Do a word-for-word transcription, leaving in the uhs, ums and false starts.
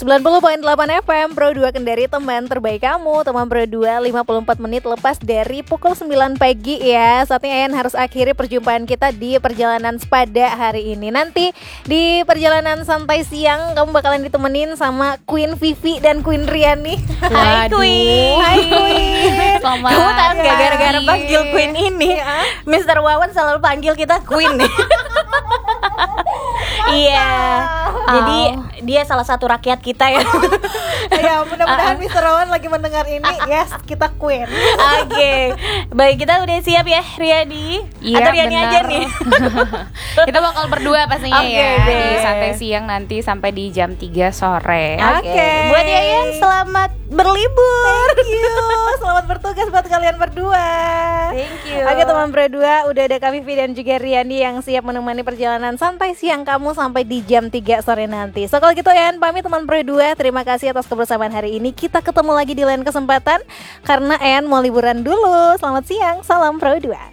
sembilan puluh koma delapan F M Pro dua Kendari, teman terbaik kamu. Teman Pro dua, lima puluh empat menit lepas dari pukul sembilan pagi ya. Saatnya Ayan harus akhiri perjumpaan kita di perjalanan sepada hari ini. Nanti di perjalanan santai siang kamu bakalan ditemenin sama Queen Vivi dan Queen Riani. Hai Queen. Hai Queen. Selamat. Kamu tahu nggak gara-gara Hai. panggil Queen ini, Ya. mister Wawan selalu panggil kita Queen nih. Iya. Jadi dia salah satu rakyat kita ya. Ya mudah-mudahan mister Rowan lagi mendengar ini. Yes, kita Queen. Oke. Baik, kita udah siap ya Riyadi? Iya, Atau Riani benar. aja nih? Kita bakal berdua pastinya Oke, ya deh. di santai siang nanti sampai di jam tiga sore. Oke. Buat Yayan selamat berlibur. Thank you. Selamat bertugas buat kalian berdua. Thank you. Oke teman Pro dua, udah ada Kak Vivi dan juga Riani yang siap menemani perjalanan santai siang kamu sampai di jam tiga sore nanti. So kalau gitu Ayan pamit teman Pro dua. Terima kasih atas kebersamaan hari ini. Kita ketemu lagi di lain kesempatan karena Ayan mau liburan dulu. Selamat siang, salam Pro dua.